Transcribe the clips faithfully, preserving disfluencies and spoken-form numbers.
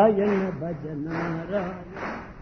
నారాయణ భజ నారాయణ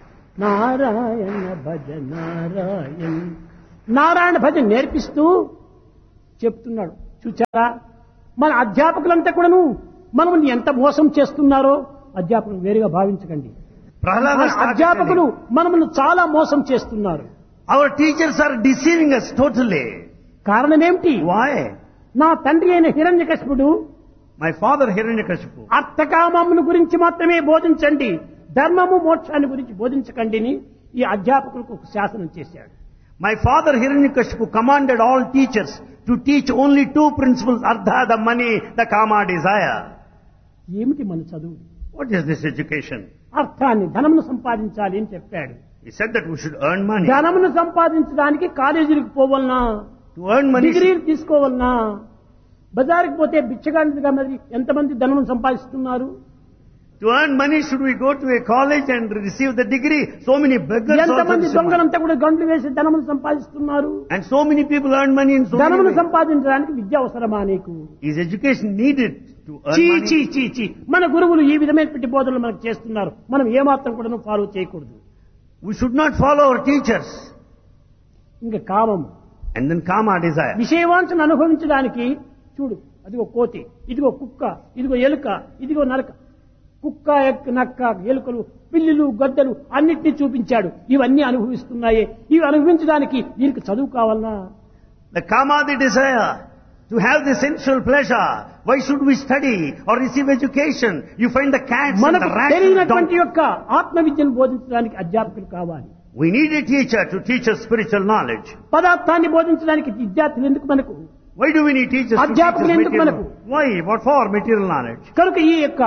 నారాయణ భజ నారాయణ. నారాయణ భజ నేర్పిస్తూ చెప్తున్నాడు. చూచారా, మన అధ్యాపకులంతా కూడాను మనల్ని ఎంత మోసం చేస్తున్నారో అధ్యాపకులు వేరుగా భావించకండి. మన అధ్యాపకులు మనల్ని చాలా మోసం చేస్తున్నారు. Our teachers are deceiving us totally. కారణం ఏమిటి? Why? నా తండ్రి అయిన హిరణ్యకశిపుడు My father Hiranyakashipu. అర్థకామమును గురించి మాత్రమే బోధించండి, ధర్మము మోక్షాన్ని గురించి బోధించకండి అని ఈ అధ్యాపకులకు ఒక శాసనం చేశాడు. My father Hiranyakashipu commanded all teachers to teach only two principles: Ardha, the money, the Kama, desire. ఏమిటి మన చదువు? What is this education? అర్థాన్ని, ధనమును సంపాదించాలి అని చెప్పాడు. He said that we should earn money. ధనమును సంపాదించడానికి కాలేజీలకు పోవాలన్నా, To earn money, డిగ్రీలు తీసుకోవాలన్నా, బజారుకి పోతే బిచ్చగాడిగా మరి ఎంతమంది ధనమును సంపాదిస్తున్నారు? to earn money, should we go to a college and receive the degree? So many beggars also ఎంతమంది receive money. దొంగలంతా కూడా గంటలు వేసి ధనమును సంపాదిస్తున్నారు. And so many people earn money in so many ధనమును ways. సంపాదించడానికి విద్య అవసరమా నీకు? Is education needed to earn చీ చీ money? చీ చీ మన గురువులు ఈ విధమైనటువంటి బోధనలు మనకు చేస్తున్నారు. మనం ఏమాత్రం కూడా ఫాలో చేయకూడదు. We should not follow our teachers. ఇంకా కామము, And then Kama, desire. విషయవాంఛను అనుభవించడానికి చూడు, అదిగో కోతి, ఇదిగో కుక్క, ఇదిగో ఎలుక, ఇదిగో నరక. కుక్క, ఎక్క, నక్క, ఎలుకలు, పిల్లులు, గద్దలు అన్నిటినీ చూపించాడు. ఇవన్నీ అనుభవిస్తున్నాయే. ఇవి అనుభవించడానికి దీనికి చదువు కావాలనా? The Kama, the desire. To have the sensual pleasure, why should we study or receive education? You find the cats and మనకు the rats and the తెలియనటువంటి donkeys. యొక్క ఆత్మ విద్యను బోధించడానికి అధ్యాపకులు కావాలి. We need a teacher to teach us spiritual knowledge. పదార్థాన్ని బోధించడానికి విద్యార్థులు ఎందుకు మనకు? Why do we need teachers to teach us అధ్యాపకులు ఎందుకు material? మనకు? Why? What for? Material knowledge. కనుక ఈ యొక్క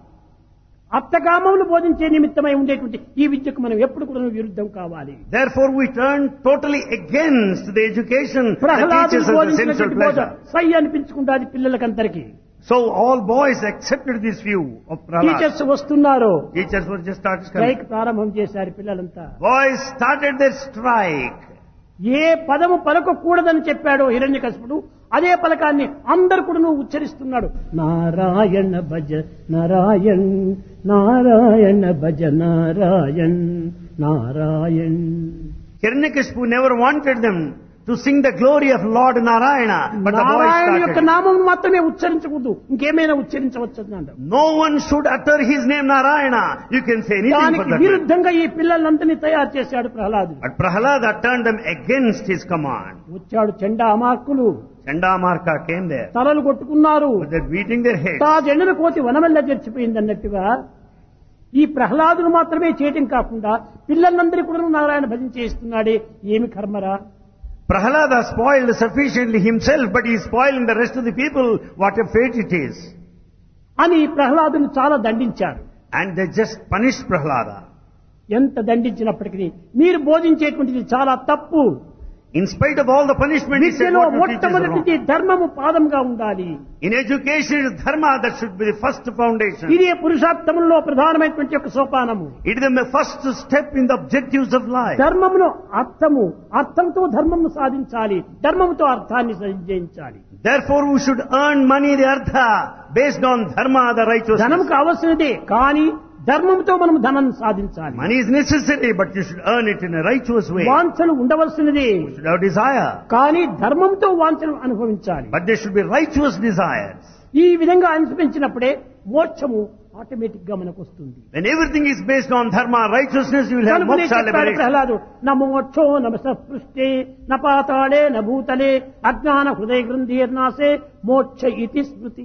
అర్థకామములు బోధించే నిమిత్తమై ఉండేటువంటి ఈ విద్యకు మనం ఎప్పుడు కూడా విరుద్ధం కావాలి. Therefore we turn totally against the education that ప్రహ్లాదుడు teaches us the sensual బోధించినటువంటి బోధ pleasure. Sye అనిపించుకుంటాది పిల్లలకందరికీ. So all boys accepted this view of Prahlad. Teachers వస్తున్నారు, Teachers were just started coming. Strike ప్రారంభం చేశారు పిల్లలంతా. Boys started their strike. ఏ పదము పలకకూడదని చెప్పాడో హిరణ్యకశిపుడు అదే పలకాన్ని అందరు కూడా నువ్వు ఉచ్చరిస్తున్నాడు. నారాయణ భజ నారాయణ్, నారాయణ భజ Narayan, Narayan. Hiranyakashipu never wanted them to sing the glory of Lord Narayana, but the boys Narayana యొక్క started. నామం మాత్రమే ఉచ్చరించకూడదు, ఇంకేమైనా ఉచ్చరించవచ్చు అన్నాడు. No one should utter his name Narayana. You can say anything for దానికి that. విరుద్ధంగా ఈ పిల్లలందరినీ తయారు చేశాడు ప్రహ్లాదుడు. But Prahlada turned them against his command. వచ్చాడు చెండా అమార్కులు, Chandamarka came there. తలలు కొట్టుకున్నారు. But they're beating their heads. తా జెండను కోతి వనమల్ల తెరిచిపోయింది అన్నట్టుగా ఈ ప్రహ్లాదును మాత్రమే చేయటం కాకుండా పిల్లలందరికీ కూడా నారాయణ భజన చేస్తున్నాడే, ఏమి కర్మరా? Prahlada spoiled sufficiently himself, but he is spoiling the rest of the people. What a fate it is. అని ప్రహ్లాదును చాలా దండించారు. And they just punished Prahlada. ఎంత దండించినప్పటికీ మీరు బోధించేటువంటిది చాలా తప్పు. In spite of all the punishment, he said విద్యలో what you teach is wrong. మొట్టమొదటిది ధర్మము పాదంగా ఉండాలి. In education, it is dharma that should be the first foundation. ఇదే పురుషార్థములో ప్రధానమైనటువంటి ఒక సోపానము. It is the first step in the objectives of life. ధర్మమును అర్థము, అర్థంతో ధర్మము సాధించాలి, ధర్మముతో అర్థాన్ని జయించాలి. Therefore, we should earn money, the artha, based on dharma, the righteousness. ధనము కావలసినదే, కానీ ధర్మంతో మనం ధనం సాధించాలి. Money is necessary, but you should earn it in a righteous way. వాంఛలు ఉండవలసినదే, You should have desire, కానీ ధర్మంతో వాంఛలు అనుభవించాలి. but there should be righteous desires. ఈ విధంగా అనుసరించినప్పుడే మోక్షము ఆటోమేటిక్ గా మనకు వస్తుంది. When everything is based on dharma, righteousness, you will have కనుకనే moksha, చెప్పాడు liberation. ప్రహ్లాదు, న మోక్షో నమ సృష్టే న పాతాళే న భూతలే అజ్ఞాన హృదయ గ్రంథీర్నాశే మోక్ష ఇతి స్మృతి.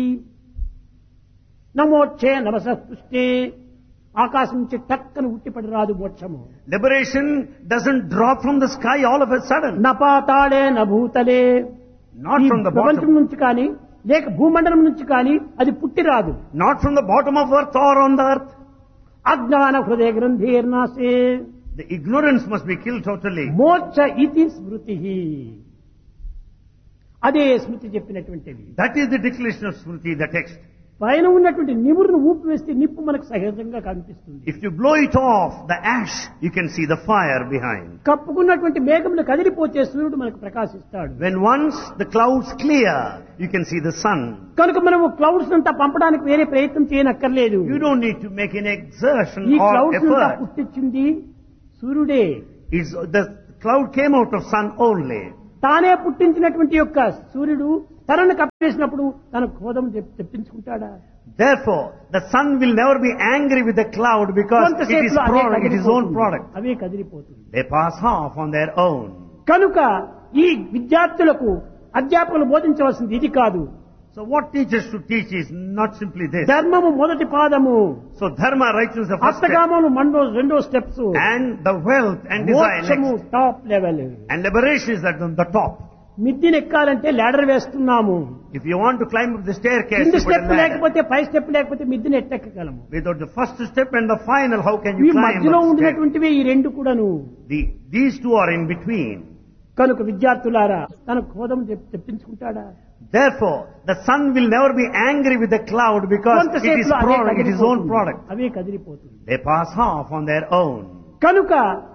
నమోక్షే నమ సృష్టే, ఆకాశం నుంచి టక్కన ఉట్టిపడి రాదు మోక్షము. Liberation doesn't drop from the sky all of a sudden. న పాతాళే న భూతలే, Not ఈ from the ప్రపంచం bottom. నుంచి కానీ లేక భూమండలం నుంచి కానీ అది పుట్టి రాదు. Not from the bottom of earth or on the earth. అజ్ఞాన హృదయ గ్రంథీర్నాశే The ignorance must be killed totally. మోక్ష ఇతి స్మృతి. అదే స్మృతి చెప్పినటువంటిది. That is the declaration of Smriti, the text. పైన ఉన్నటువంటి నిమురును ఊపి వేస్తే నిప్పు మనకు సహజంగా కనిపిస్తుంది. If you blow it off, the ash, you can see the fire behind. కప్పుకున్నటువంటి మేఘములు కదిలిపోతే సూర్యుడు మనకు ప్రకాశిస్తాడు. When once the clouds clear, you can see the sun. కనుక మనము క్లౌడ్స్ అంతా పంపడానికి వేరే ప్రయత్నం చేయనక్కర్లేదు. You don't need to make an exertion ఈ or క్లౌడ్స్ అంతా effort. పుట్టించింది సూర్యుడే. It's, the cloud came out of sun only. తానే పుట్టించినటువంటి యొక్క సూర్యుడు తనను కప్పేసినప్పుడు తన క్రోధం తెప్పించుకుంటాడా? Therefore, the sun will never be angry with the cloud because it is కొంతసేపులో అదే product, it is own కదిలిపోతుంది. product. Away కదిలిపోతుంది. They pass off on their own. కనుక ఈ విద్యార్థులకు అధ్యాపకులు బోధించవలసింది ఇది కాదు. So what teachers should teach is not simply this. ధర్మము మొదటి పాదము, So dharma, righteousness, the first step. అర్థకామము మండో రెండో steps, And the wealth and desire మోక్షము next. Top level. And liberation is at the top. మిద్దిని ఎక్కాలంటే లాడర్ వేస్తున్నాము. If you want to climb up the staircase, కింది you put a step ladder. లేకపోతే పై step లేకపోతే మిద్దిని ఎట్టెక్కగలము. Without the first step and the final, how can ఈ you climb మధ్యలో up the stair? ఉండినటువంటివి ఈ రెండు కూడాను. The, these two are in between. కనుక విద్యార్థులారా తన క్రోధం తెప్- తెప్పించుకుంటాడా? Therefore, the sun will never be angry with the cloud because it is కొంతసేపులో అదే product, it is own కదిలిపోతుంది. product. Away కదిలిపోతుంది. They pass off on their own. కనుక